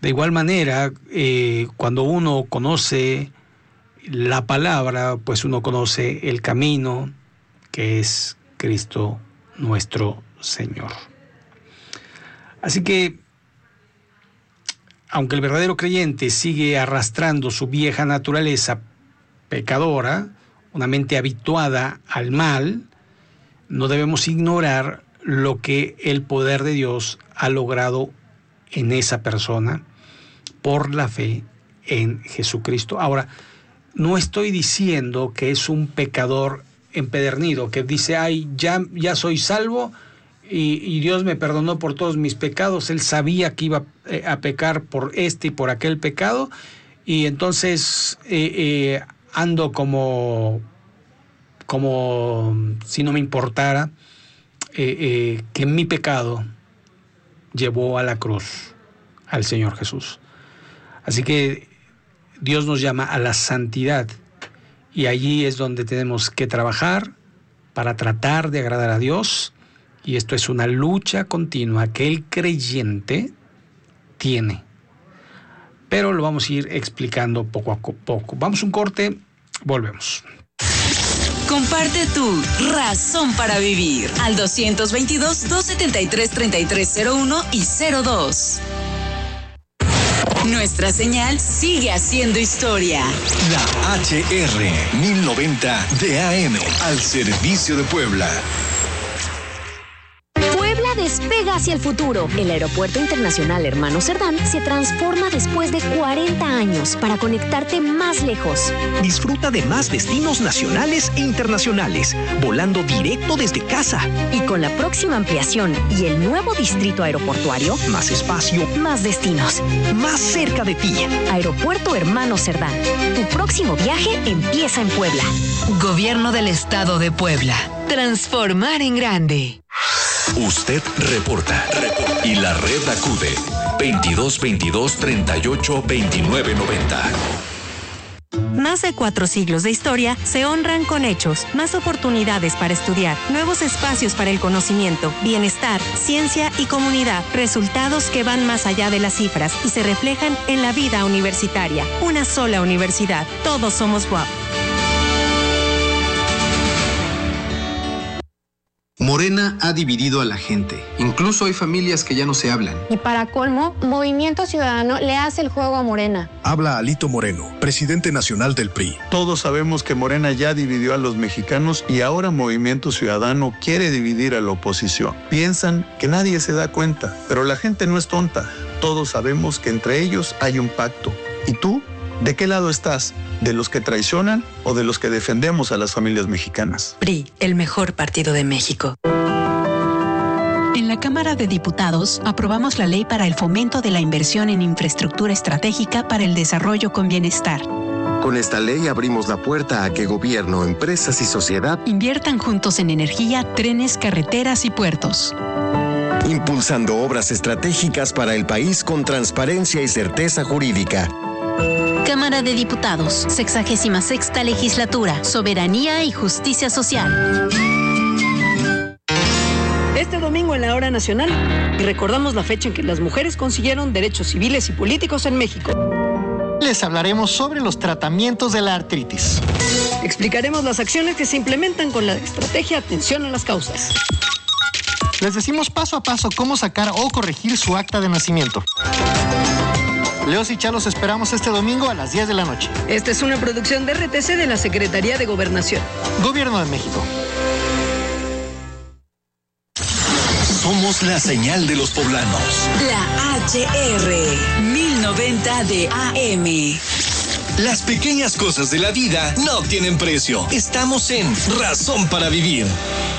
De igual manera, cuando uno conoce la palabra, pues uno conoce el camino, que es Cristo nuestro Señor. Así que, aunque el verdadero creyente sigue arrastrando su vieja naturaleza pecadora, una mente habituada al mal, no debemos ignorar lo que el poder de Dios ha logrado en esa persona por la fe en Jesucristo. Ahora, no estoy diciendo que es un pecador empedernido, que dice, ay, ya soy salvo y Dios me perdonó por todos mis pecados. Él sabía que iba a pecar por este y por aquel pecado, y entonces ando como si no me importara que mi pecado llevó a la cruz al Señor Jesús. Así que Dios nos llama a la santidad, y allí es donde tenemos que trabajar para tratar de agradar a Dios, y esto es una lucha continua que el creyente tiene. Pero lo vamos a ir explicando poco a poco. Vamos a un corte, volvemos. Comparte tu razón para vivir al 222-273-3301 y 02. Nuestra señal sigue haciendo historia. La HR 1090 de AM, al servicio de Puebla. Despega hacia el futuro. El Aeropuerto Internacional Hermano Cerdán se transforma después de 40 años para conectarte más lejos. Disfruta de más destinos nacionales e internacionales, volando directo desde casa. Y con la próxima ampliación y el nuevo distrito aeroportuario, más espacio, más destinos, más cerca de ti. Aeropuerto Hermano Cerdán. Tu próximo viaje empieza en Puebla. Gobierno del Estado de Puebla. Transformar en grande. Usted reporta y la red acude 2222-382990. Más de 4 siglos de historia se honran con hechos, más oportunidades para estudiar, nuevos espacios para el conocimiento, bienestar, ciencia y comunidad, resultados que van más allá de las cifras y se reflejan en la vida universitaria. Una sola universidad, todos somos WAP. Morena ha dividido a la gente. Incluso hay familias que ya no se hablan. Y para colmo, Movimiento Ciudadano le hace el juego a Morena. Habla Alito Moreno, presidente nacional del PRI. Todos sabemos que Morena ya dividió a los mexicanos y ahora Movimiento Ciudadano quiere dividir a la oposición. Piensan que nadie se da cuenta, pero la gente no es tonta. Todos sabemos que entre ellos hay un pacto. ¿Y tú? ¿De qué lado estás? ¿De los que traicionan o de los que defendemos a las familias mexicanas? PRI, el mejor partido de México. En la Cámara de Diputados aprobamos la ley para el fomento de la inversión en infraestructura estratégica para el desarrollo con bienestar. Con esta ley abrimos la puerta a que gobierno, empresas y sociedad inviertan juntos en energía, trenes, carreteras y puertos. Impulsando obras estratégicas para el país con transparencia y certeza jurídica. Cámara de Diputados, 66ª Legislatura, Soberanía y Justicia Social. Este domingo en la Hora Nacional recordamos la fecha en que las mujeres consiguieron derechos civiles y políticos en México. Les hablaremos sobre los tratamientos de la artritis. Explicaremos las acciones que se implementan con la estrategia Atención a las Causas. Les decimos paso a paso cómo sacar o corregir su acta de nacimiento. Leos y Chalos esperamos este domingo a las 10 de la noche. Esta es una producción de RTC de la Secretaría de Gobernación. Gobierno de México. Somos la señal de los poblanos. La HR 1090 de AM. Las pequeñas cosas de la vida no tienen precio. Estamos en Razón para Vivir.